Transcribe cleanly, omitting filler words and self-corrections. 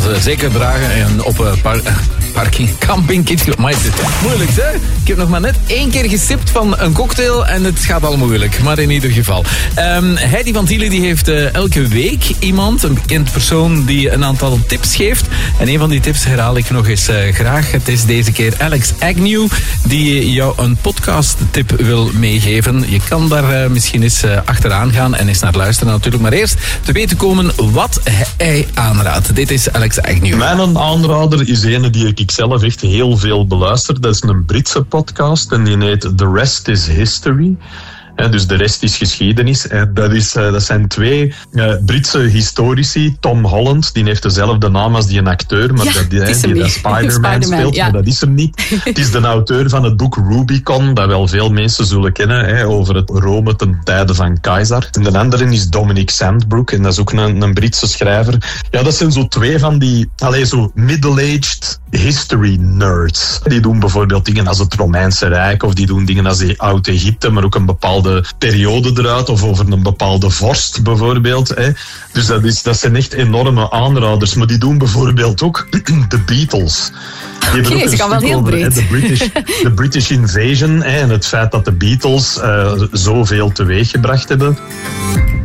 zeker dragen en op camping Kids. Maar het is moeilijk, hè? Ik heb nog maar net 1 keer gesipt van een cocktail en het gaat al moeilijk. Maar in ieder geval. Heidi van Thiele die heeft elke week iemand, een bekend persoon, die een aantal tips geeft. En een van die tips herhaal ik nog eens graag. Het is deze keer Alex Agnew die jou een podcast tip wil meegeven. Je kan daar misschien eens achteraan gaan en eens naar luisteren natuurlijk. Maar eerst te weten komen wat hij aanraadt. Dit is Alex Agnew. Mijn aanrader is een die ik zelf echt heel veel beluister. Dat is een Britse podcast en die heet The Rest is History. Dus de rest is geschiedenis. Dat zijn 2 Britse historici. Tom Holland, die heeft dezelfde naam als die een acteur, maar die Spider-Man speelt, maar dat is hem niet. Het is de auteur van het boek Rubicon, dat wel veel mensen zullen kennen, over het Rome ten tijde van Keizer. En de andere is Dominic Sandbrook, en dat is ook een Britse schrijver. Ja, dat zijn zo 2 van die, zo middle-aged history nerds. Die doen bijvoorbeeld dingen als het Romeinse Rijk, of die doen dingen als de Oud-Egypte, maar ook een bepaalde periode eruit, of over een bepaalde vorst bijvoorbeeld. Dus dat zijn echt enorme aanraders. Maar die doen bijvoorbeeld ook de Beatles. Oké, ze gaan wel heel breed. De British Invasion en het feit dat de Beatles zoveel teweeg gebracht hebben.